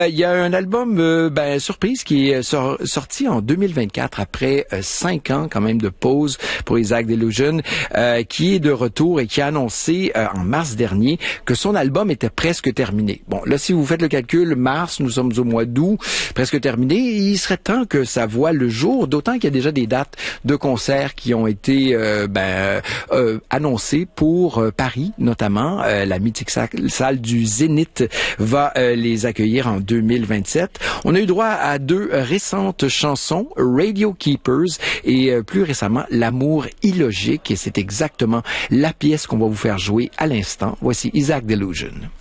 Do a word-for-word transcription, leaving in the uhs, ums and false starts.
Il y a un album euh, ben, surprise qui est sor- sorti en deux mille vingt-quatre après euh, cinq ans quand même de pause pour Isaac Delusion, euh, qui est de retour et qui a annoncé euh, en mars dernier que son album était presque terminé. Bon, là, si vous faites le calcul, mars, nous sommes au mois d'août, presque terminé. Il serait temps que ça voie le jour, d'autant qu'il y a déjà des dates de concerts qui ont été euh, ben, euh, annoncées pour euh, Paris, notamment. Euh, la mythique salle du Zénith va euh, les accueillir en deux mille vingt-sept. On a eu droit à deux récentes chansons, Radio Keepers et euh, plus récemment L'amour illogique, et c'est exactement la pièce qu'on va vous faire jouer à l'instant. Voici Isaac Delusion.